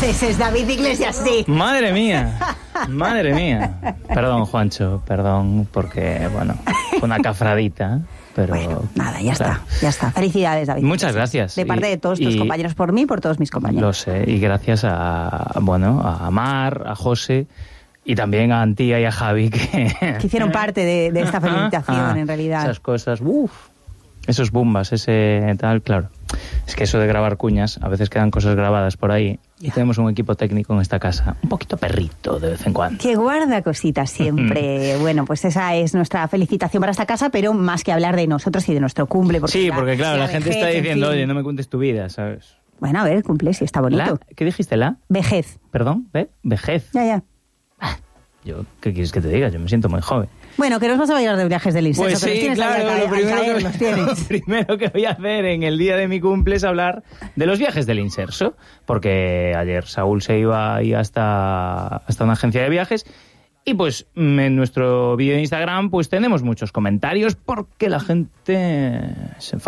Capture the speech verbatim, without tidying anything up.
ese es David Iglesias, sí. Madre mía, madre mía. Perdón, Juancho, perdón, porque, bueno, fue una cafradita. Pero, bueno, nada, ya claro. está, ya está. Felicidades, David. Muchas gracias. De parte y, de todos tus y, compañeros, por mí y por todos mis compañeros. Lo sé, y gracias a, bueno, a Mar, a José y también a Antía y a Javi que... que hicieron parte de, de esta felicitación, ah, en realidad. Esas cosas, uff, esos bombas, ese tal, claro. Es que eso de grabar cuñas, a veces quedan cosas grabadas por ahí. Y tenemos un equipo técnico en esta casa, un poquito perrito de vez en cuando. Que guarda cositas siempre. Bueno, pues esa es nuestra felicitación para esta casa, pero más que hablar de nosotros y de nuestro cumple. Porque sí, la, porque claro, la, la gente vejez, está diciendo, en fin. Oye, no me cuentes tu vida, ¿sabes? Bueno, a ver, cumple, si está bonito. ¿La? ¿Qué dijiste, la? Vejez. ¿Perdón? ¿Ve? Vejez. Ya, ya. Ah, yo, ¿qué quieres que te diga? Yo me siento muy joven. Bueno, que nos vas a bailar de viajes del incenso. Pues sí, que los tienes claro, ahí, lo, primero caer, que, los tienes. lo primero que voy a hacer en el día de mi cumple es hablar de los viajes del inserso, porque ayer Saúl se iba ahí hasta, hasta una agencia de viajes y pues en nuestro vídeo de Instagram pues tenemos muchos comentarios porque la gente se enfada.